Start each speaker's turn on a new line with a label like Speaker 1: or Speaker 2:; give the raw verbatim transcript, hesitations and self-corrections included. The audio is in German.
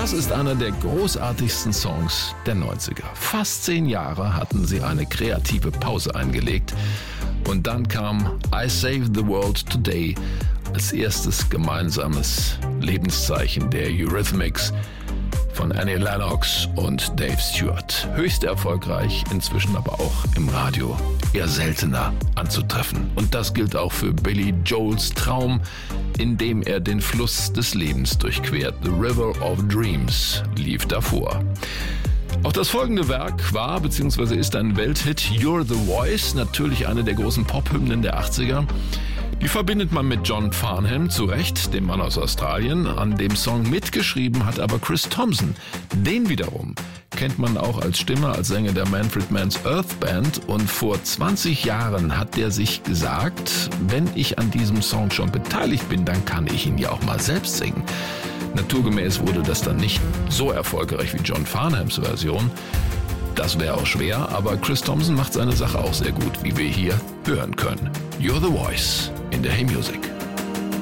Speaker 1: Das ist einer der großartigsten Songs der neunziger. Fast zehn Jahre hatten sie eine kreative Pause eingelegt. Und dann kam I Save the World Today als erstes gemeinsames Lebenszeichen der Eurythmics von Annie Lennox und Dave Stewart. Höchst erfolgreich, inzwischen aber auch im Radio eher seltener anzutreffen. Und das gilt auch für Billy Joels Traum, in dem er den Fluss des Lebens durchquert. The River of Dreams lief davor. Auch das folgende Werk war bzw. ist ein Welthit, You're the Voice, natürlich eine der großen Pop-Hymnen der achtziger. Die verbindet man mit John Farnham, zu Recht, dem Mann aus Australien. An dem Song mitgeschrieben hat aber Chris Thompson. Den wiederum kennt man auch als Stimme, als Sänger der Manfred Mann's Earth Band. Und vor zwanzig Jahren hat der sich gesagt, wenn ich an diesem Song schon beteiligt bin, dann kann ich ihn ja auch mal selbst singen. Naturgemäß wurde das dann nicht so erfolgreich wie John Farnhams Version. Das wäre auch schwer, aber Chris Thompson macht seine Sache auch sehr gut, wie wir hier hören können. You're the Voice in der Hey Music.